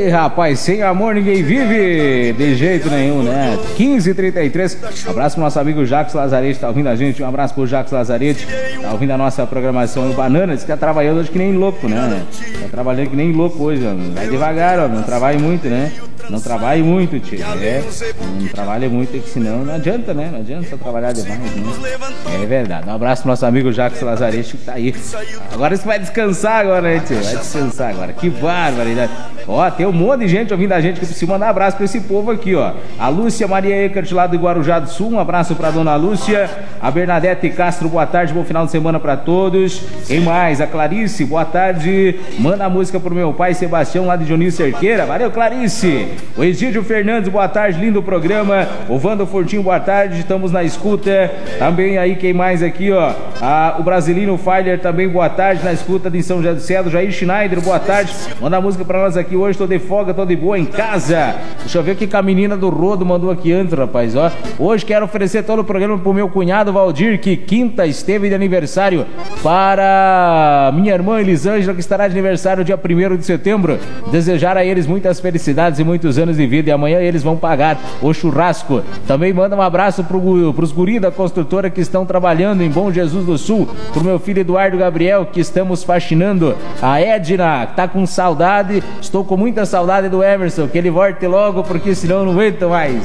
Ei, rapaz, sem amor ninguém vive, de jeito nenhum, né? 15h33, abraço pro nosso amigo Jacques Lazarete, tá ouvindo a gente? Um abraço pro Jacques Lazarete, tá ouvindo a nossa programação. O Banana disse que tá trabalhando hoje que nem louco, né? Tá trabalhando que nem louco hoje, ó. Vai devagar, ó, não trabalhe muito, né? Não trabalhe muito, tio. Não trabalhe muito, que senão não adianta, né? Não adianta só trabalhar demais, né? É verdade. Um abraço pro nosso amigo Jacques Lazarete, que tá aí. Agora você vai descansar agora, né, tio? Vai descansar agora. Que barbaridade. Ó, tem um monte de gente ouvindo a gente que precisa mandar um abraço pra esse povo aqui, ó. A Lúcia Maria Eckert, lá do Guarujá do Sul. Um abraço pra dona Lúcia. A Bernadette Castro, boa tarde, bom final de semana pra todos. Quem mais? A Clarice, boa tarde. Manda a música pro meu pai Sebastião, lá de Dionísio Cerqueira. Valeu, Clarice. O Egídio Fernandes, boa tarde, lindo programa. O Vando Fortinho, boa tarde, estamos na escuta. Também aí, quem mais aqui, ó? O Brasilino Feiler, também boa tarde, na escuta de São José do Cedo. Jair Schneider, boa tarde. Manda a música pra nós aqui hoje, tô de folga, tô de boa em casa. Deixa eu ver o que a menina do Rodo mandou aqui antes, rapaz, ó. Hoje quero oferecer todo o programa pro meu cunhado Valdir, que quinta esteve de aniversário, para minha irmã Elisângela, que estará de aniversário dia 1º de setembro. Desejar a eles muitas felicidades e muitos anos de vida, e amanhã eles vão pagar o churrasco. Também manda um abraço pros guri da construtora que estão trabalhando em Bom Jesus do Sul, pro meu filho Eduardo Gabriel, que estamos faxinando. A Edna, que tá com saudade, estou com muita saudade do Emerson, que ele volte logo, porque senão eu não aguento mais.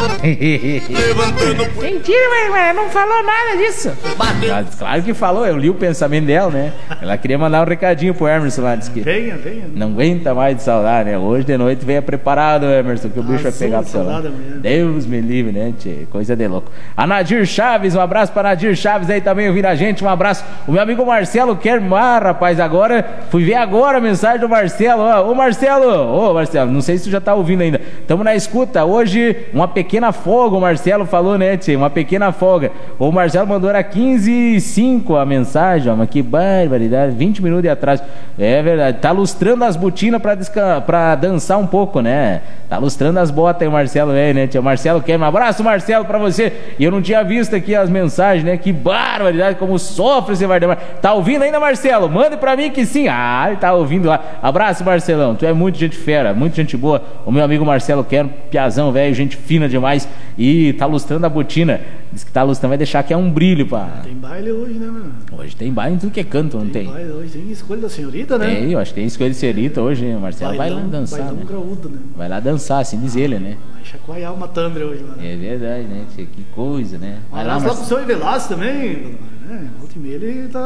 Mentira, mas não falou nada disso. Claro que falou, eu li o pensamento dela, né? Ela queria mandar um recadinho pro Emerson lá, disse que venha. Não aguenta mais de saudade, né? Hoje de noite venha preparado, Emerson, que o bicho vai pegar pro celular. Deus me livre, né, tchê? Coisa de louco. A Nadir Chaves, um abraço pra Nadir Chaves aí também ouvindo a gente, um abraço. O meu amigo Marcelo quer mar, rapaz, agora, fui ver agora a mensagem do Marcelo, ó. Ô Marcelo, não sei se tu já tá ouvindo ainda. Tamo na escuta, hoje uma pequena folga, o Marcelo falou, né, tchê? Uma pequena folga. O Marcelo mandou era 15h05 a mensagem, ó, mas que barbaridade, 20 minutos de atraso. É verdade, tá lustrando as botinas pra dançar um pouco, né? Tá lustrando as botas aí o Marcelo, né, tchê? O Marcelo quer um abraço, Marcelo, pra você. E eu não tinha visto aqui as mensagens, né? Que barbaridade, como sofre esse Vardemar. Tá ouvindo ainda, Marcelo? Mande pra mim que sim. Ah, ele tá ouvindo lá. Abraço, Marcelão. Tu é muito gente fera, muito gente boa. O meu amigo Marcelo quer um piazão, velho, gente fina demais. E tá lustrando a botina. Diz que tá lustrando, vai deixar que é um brilho, pá. Tem baile hoje, né, mano? Hoje tem baile em tudo que é canto, não tem? Tem baile hoje, tem escolha da senhorita, né? Tem, eu acho que tem escolha de senhorita hoje, né? O Marcelo vai lá dançar, né? Graúdo, né? Vai lá dançar, assim diz ele, né? Vai chacoalhar uma tâmbra hoje, mano. É verdade, né? Que coisa, né? Vai lá pro seu Velasco também, né? Volta e meia ele tá